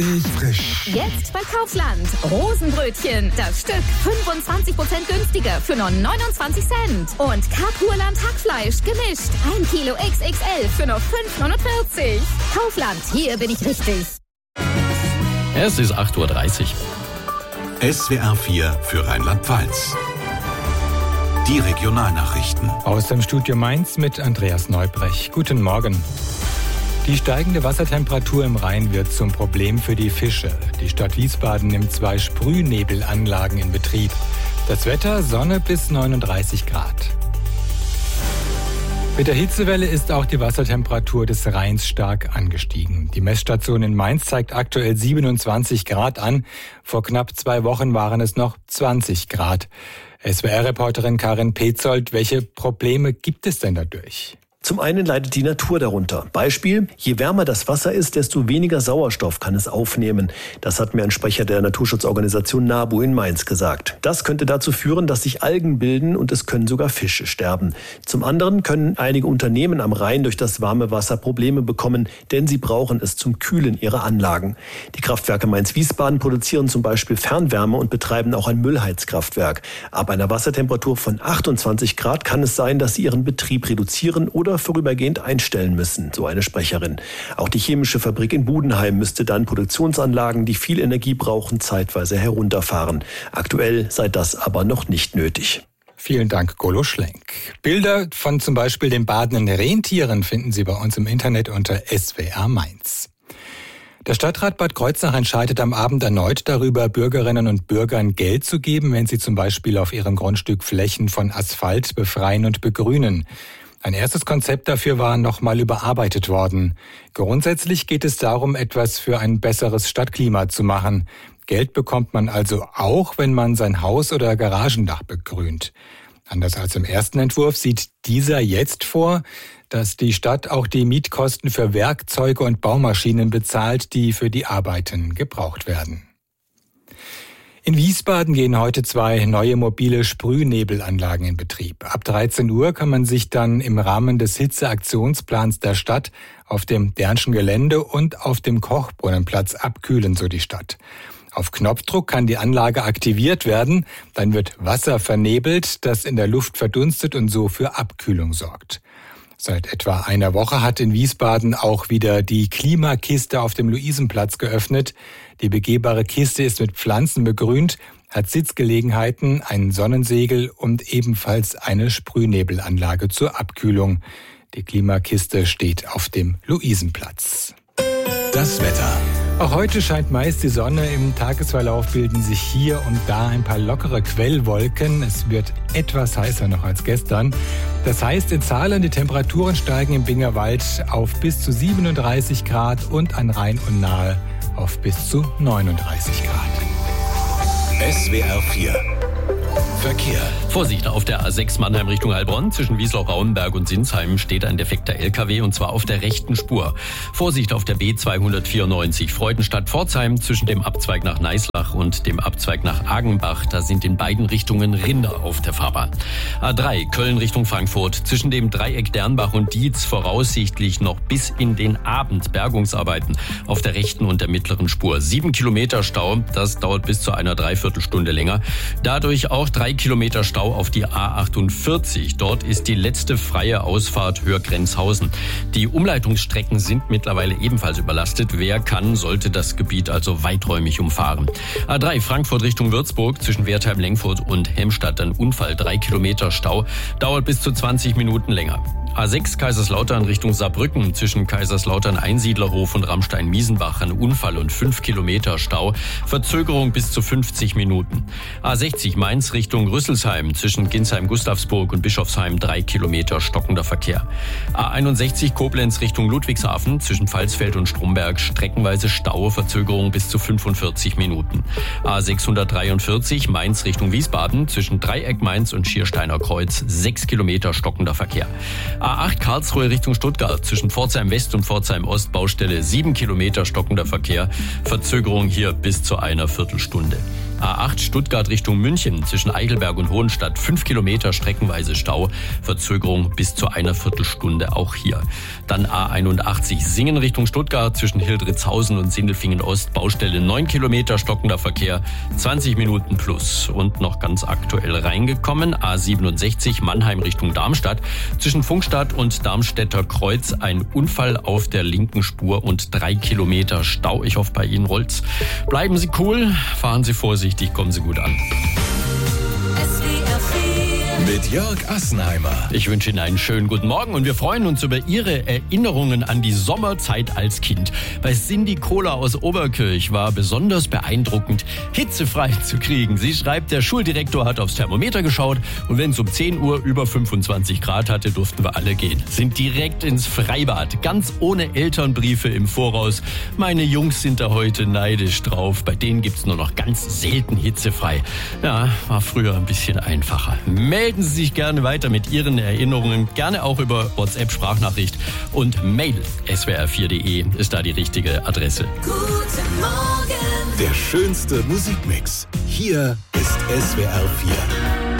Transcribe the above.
Frisch. Jetzt bei Kaufland. Rosenbrötchen. Das Stück 25% günstiger für nur 29 Cent. Und Kapurland Hackfleisch gemischt. 1 Kilo XXL für nur 5,49. Kaufland, hier bin ich richtig. Es ist 8:30 Uhr. SWR 4 für Rheinland-Pfalz. Die Regionalnachrichten. Aus dem Studio Mainz mit Andreas Neubrech. Guten Morgen. Die steigende Wassertemperatur im Rhein wird zum Problem für die Fische. Die Stadt Wiesbaden nimmt 2 Sprühnebelanlagen in Betrieb. Das Wetter: Sonne bis 39 Grad. Mit der Hitzewelle ist auch die Wassertemperatur des Rheins stark angestiegen. Die Messstation in Mainz zeigt aktuell 27 Grad an. Vor knapp 2 Wochen waren es noch 20 Grad. SWR-Reporterin Karin Petzold, welche Probleme gibt es denn dadurch? Zum einen leidet die Natur darunter. Beispiel: Je wärmer das Wasser ist, desto weniger Sauerstoff kann es aufnehmen. Das hat mir ein Sprecher der Naturschutzorganisation NABU in Mainz gesagt. Das könnte dazu führen, dass sich Algen bilden und es können sogar Fische sterben. Zum anderen können einige Unternehmen am Rhein durch das warme Wasser Probleme bekommen, denn sie brauchen es zum Kühlen ihrer Anlagen. Die Kraftwerke Mainz-Wiesbaden produzieren zum Beispiel Fernwärme und betreiben auch ein Müllheizkraftwerk. Ab einer Wassertemperatur von 28 Grad kann es sein, dass sie ihren Betrieb reduzieren oder vorübergehend einstellen müssen, so eine Sprecherin. Auch die chemische Fabrik in Budenheim müsste dann Produktionsanlagen, die viel Energie brauchen, zeitweise herunterfahren. Aktuell sei das aber noch nicht nötig. Vielen Dank, Golo Schlenk. Bilder von zum Beispiel den badenden Rentieren finden Sie bei uns im Internet unter SWR Mainz. Der Stadtrat Bad Kreuznach entscheidet am Abend erneut darüber, Bürgerinnen und Bürgern Geld zu geben, wenn sie zum Beispiel auf ihrem Grundstück Flächen von Asphalt befreien und begrünen. Ein erstes Konzept dafür war nochmal überarbeitet worden. Grundsätzlich geht es darum, etwas für ein besseres Stadtklima zu machen. Geld bekommt man also auch, wenn man sein Haus oder Garagendach begrünt. Anders als im ersten Entwurf sieht dieser jetzt vor, dass die Stadt auch die Mietkosten für Werkzeuge und Baumaschinen bezahlt, die für die Arbeiten gebraucht werden. In Wiesbaden gehen heute 2 neue mobile Sprühnebelanlagen in Betrieb. Ab 13 Uhr kann man sich dann im Rahmen des Hitzeaktionsplans der Stadt auf dem Dernschen Gelände und auf dem Kochbrunnenplatz abkühlen, so die Stadt. Auf Knopfdruck kann die Anlage aktiviert werden, dann wird Wasser vernebelt, das in der Luft verdunstet und so für Abkühlung sorgt. Seit etwa einer Woche hat in Wiesbaden auch wieder die Klimakiste auf dem Luisenplatz geöffnet. Die begehbare Kiste ist mit Pflanzen begrünt, hat Sitzgelegenheiten, ein Sonnensegel und ebenfalls eine Sprühnebelanlage zur Abkühlung. Die Klimakiste steht auf dem Luisenplatz. Das Wetter. Auch heute scheint meist die Sonne. Im Tagesverlauf bilden sich hier und da ein paar lockere Quellwolken. Es wird etwas heißer noch als gestern. Das heißt, in Zahlen, die Temperaturen steigen im Bingerwald auf bis zu 37 Grad und an Rhein und Nahe auf bis zu 39 Grad. SWR 4 Verkehr. Vorsicht, auf der A6 Mannheim Richtung Heilbronn. Zwischen Wiesloch-Rauenberg und Sinsheim steht ein defekter LKW und zwar auf der rechten Spur. Vorsicht auf der B294 Freudenstadt-Pforzheim zwischen dem Abzweig nach Neislach und dem Abzweig nach Agenbach. Da sind in beiden Richtungen Rinder auf der Fahrbahn. A3 Köln Richtung Frankfurt zwischen dem Dreieck Dernbach und Dietz voraussichtlich noch bis in den Abend Bergungsarbeiten auf der rechten und der mittleren Spur. 7 Kilometer Stau, das dauert bis zu einer Dreiviertelstunde länger. Dadurch auch 3 Kilometer Stau auf die A48. Dort ist die letzte freie Ausfahrt Hörgrenzhausen. Die Umleitungsstrecken sind mittlerweile ebenfalls überlastet. Wer kann, sollte das Gebiet also weiträumig umfahren. A3 Frankfurt Richtung Würzburg zwischen Wertheim-Lengfurt und Hemstadt ein Unfall. 3 Kilometer Stau, dauert bis zu 20 Minuten länger. A6 Kaiserslautern Richtung Saarbrücken zwischen Kaiserslautern-Einsiedlerhof und Ramstein-Miesenbach ein Unfall und 5 Kilometer Stau. Verzögerung bis zu 50 Minuten. A60 Mainz Richtung Rüsselsheim zwischen Ginsheim-Gustavsburg und Bischofsheim 3 Kilometer stockender Verkehr. A61 Koblenz Richtung Ludwigshafen zwischen Pfalzfeld und Stromberg streckenweise Stau, Verzögerung bis zu 45 Minuten. A643 Mainz Richtung Wiesbaden zwischen Dreieck Mainz und Schiersteiner Kreuz 6 Kilometer stockender Verkehr. A8 Karlsruhe Richtung Stuttgart zwischen Pforzheim West und Pforzheim Ost Baustelle 7 Kilometer stockender Verkehr. Verzögerung hier bis zu einer Viertelstunde. A8 Stuttgart Richtung München zwischen Eichelberg und Hohenstadt 5 Kilometer streckenweise Stau. Verzögerung bis zu einer Viertelstunde auch hier. Dann A81 Singen Richtung Stuttgart zwischen Hildritzhausen und Sindelfingen Ost. Baustelle 9 Kilometer stockender Verkehr, 20 Minuten plus. Und noch ganz aktuell reingekommen, A67 Mannheim Richtung Darmstadt. Zwischen Funkstadt und Darmstädter Kreuz ein Unfall auf der linken Spur und 3 Kilometer Stau. Ich hoffe, bei Ihnen rollt's. Bleiben Sie cool, fahren Sie vorsichtig, kommen Sie gut an. Mit Jörg Assenheimer. Ich wünsche Ihnen einen schönen guten Morgen und wir freuen uns über Ihre Erinnerungen an die Sommerzeit als Kind. Bei Cindy Kohler aus Oberkirch war besonders beeindruckend, hitzefrei zu kriegen. Sie schreibt, der Schuldirektor hat aufs Thermometer geschaut und wenn es um 10 Uhr über 25 Grad hatte, durften wir alle gehen. Sind direkt ins Freibad, ganz ohne Elternbriefe im Voraus. Meine Jungs sind da heute neidisch drauf. Bei denen gibt's nur noch ganz selten hitzefrei. Ja, war früher ein bisschen einfacher. Melden Sie sich gerne weiter mit Ihren Erinnerungen, gerne auch über WhatsApp-Sprachnachricht und Mail. swr4.de ist da die richtige Adresse. Guten Morgen. Der schönste Musikmix. Hier ist SWR 4.